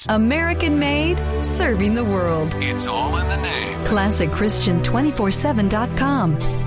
American made, serving the world. It's all in the name. ClassicChristian247.com.